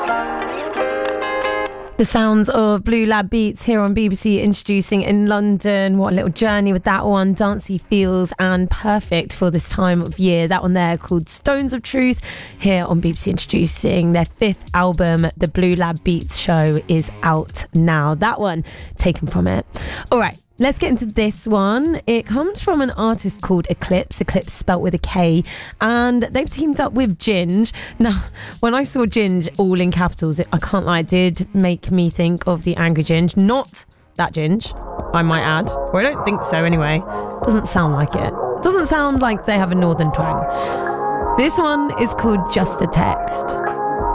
The sounds of Blue Lab Beats here on BBC, introducing In London. What a little journey with that one. Dancey feels and perfect for this time of year. That one there called Stones of Truth here on BBC, introducing their 5th album. The Blue Lab Beats show is out now. That one taken from it. All right. Let's get into this one. It comes from an artist called Eclipse spelt with a K, and they've teamed up with Ginge. Now, when I saw Ginge all in capitals, I can't lie, it did make me think of the Angry Ginge. Not that Ginge, I might add. Or I don't think so anyway. Doesn't sound like it. Doesn't sound like they have a northern twang. This one is called Just a Text.